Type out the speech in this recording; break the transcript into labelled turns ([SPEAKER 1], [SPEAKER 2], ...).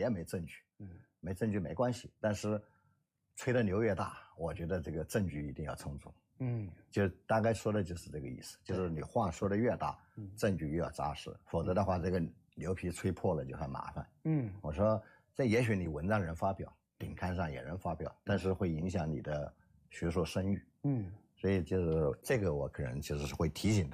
[SPEAKER 1] 也没证据，没证据没关系，但是吹的牛越大，我觉得这个证据一定要充足。就大概说的就是这个意思，就是你话说的越大，证据越要扎实，否则的话这个牛皮吹破了就很麻烦。我说这也许你文章能发表，顶刊上也能发表，但是会影响你的学术声誉。所以就是这个我可能就是会提醒